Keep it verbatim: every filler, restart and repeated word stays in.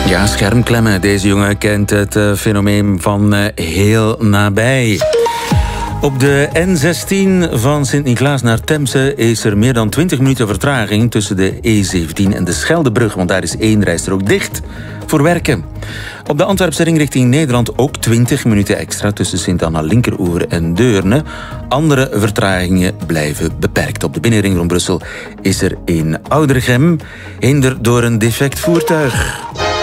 Ja, schermklemmen. Deze jongen kent het uh, fenomeen van uh, heel nabij. Op de N zestien van Sint-Niklaas naar Temse is er meer dan twintig minuten vertraging tussen de E zeventien en de Scheldebrug, want daar is één rijstrook dicht voor werken. Op de Antwerpse ring richting Nederland ook twintig minuten extra tussen Sint-Anna-Linkeroever en Deurne. Andere vertragingen blijven beperkt. Op de binnenring rond Brussel is er in Oudergem hinder door een defect voertuig.